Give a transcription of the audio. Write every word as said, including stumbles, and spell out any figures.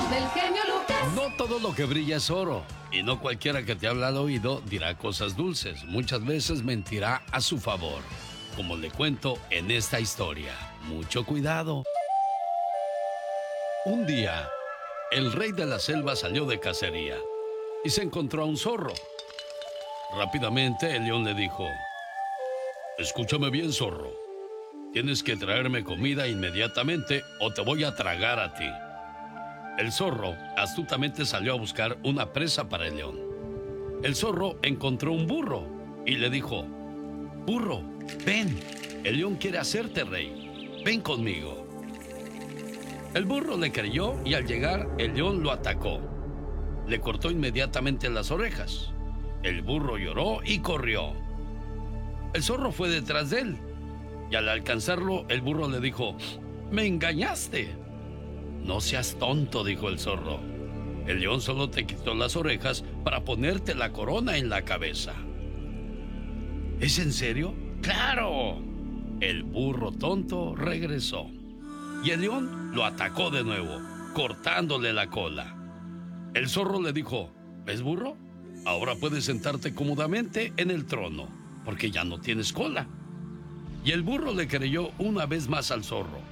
del genio Lucas. No todo lo que brilla es oro, y no cualquiera que te habla al oído dirá cosas dulces. Muchas veces mentirá a su favor, como le cuento en esta historia. Mucho cuidado. Un día, el rey de la selva salió de cacería y se encontró a un zorro. Rápidamente el león le dijo: escúchame bien, zorro. Tienes que traerme comida inmediatamente o te voy a tragar a ti. El zorro astutamente salió a buscar una presa para el león. El zorro encontró un burro y le dijo: burro, ven, el león quiere hacerte rey. Ven conmigo. El burro le creyó y al llegar el león lo atacó. Le cortó inmediatamente las orejas. El burro lloró y corrió. El zorro fue detrás de él y al alcanzarlo el burro le dijo: me engañaste. No seas tonto, dijo el zorro. El león solo te quitó las orejas para ponerte la corona en la cabeza. ¿Es en serio? ¡Claro! El burro tonto regresó y el león lo atacó de nuevo, cortándole la cola. El zorro le dijo: ¿ves, burro? Ahora puedes sentarte cómodamente en el trono, porque ya no tienes cola. Y el burro le creyó una vez más al zorro